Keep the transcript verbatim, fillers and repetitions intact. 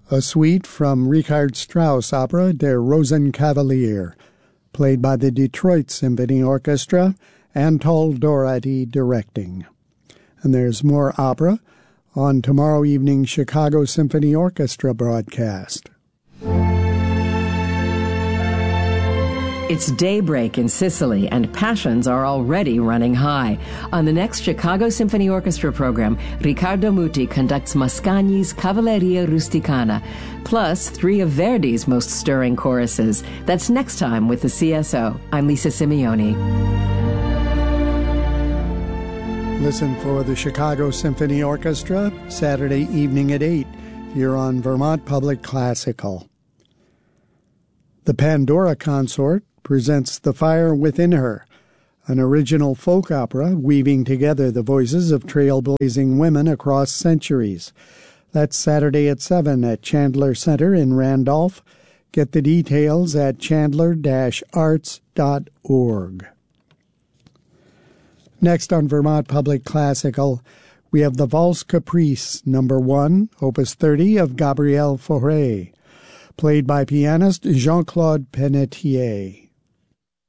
a suite from Richard Strauss' opera Der Rosenkavalier, played by the Detroit Symphony Orchestra, Anatol Doherty directing. And there's more opera on tomorrow evening's Chicago Symphony Orchestra broadcast. It's daybreak in Sicily, and passions are already running high. On the next Chicago Symphony Orchestra program, Riccardo Muti conducts Mascagni's Cavalleria Rusticana, plus three of Verdi's most stirring choruses. That's next time with the C S O. I'm Lisa Simeoni. Listen for the Chicago Symphony Orchestra Saturday evening at eight here on Vermont Public Classical. The Pandora Consort presents The Fire Within Her, an original folk opera weaving together the voices of trailblazing women across centuries. That's Saturday at seven at Chandler Center in Randolph. Get the details at chandler dash arts dot org. Next on Vermont Public Classical, we have the Valse Caprice, number one, opus thirty of Gabriel Fauré, played by pianist Jean-Claude Pennetier.